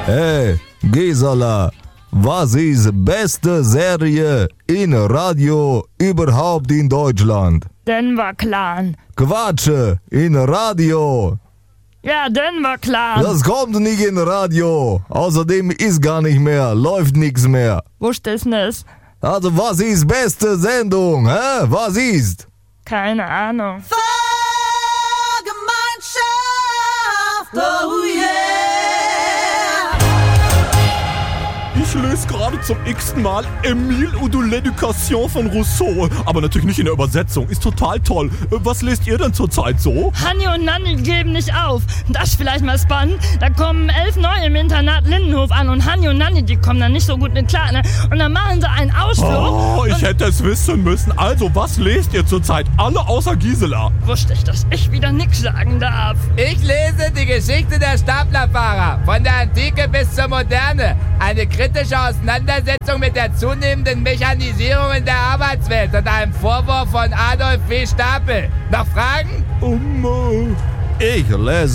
Hey, Gisela, was ist beste Serie in Radio überhaupt in Deutschland? Denver Clan. Quatsche, in Radio. Ja, Denver Clan. Das kommt nicht in Radio. Außerdem ist gar nicht mehr, läuft nichts mehr. Wusst es nicht? Also was ist beste Sendung, hä? Was ist? Keine Ahnung. Gemeinschaft, oh yeah. Ich lese gerade zum x-ten Mal Emile ou de l'Éducation von Rousseau. Aber natürlich nicht in der Übersetzung. Ist total toll. Was lest ihr denn zurzeit so? Hanni und Nanni geben nicht auf. Das ist vielleicht mal spannend. Da kommen 11 neue im Internat Lindenhof an und Hanni und Nanni, die kommen dann nicht so gut mit klar, ne? Und dann machen sie einen Ausflug. Oh, ich hätte es wissen müssen. Also, was lest ihr zurzeit? Alle außer Gisela. Wusste ich, dass ich wieder nix sagen darf. Ich lese die Geschichte der Staplerfahrer, von der Antike bis zur Moderne. Eine kritische Auseinandersetzung mit der zunehmenden Mechanisierung in der Arbeitswelt und einem Vorwurf von Adolf W. Stapel. Noch Fragen? Ich lese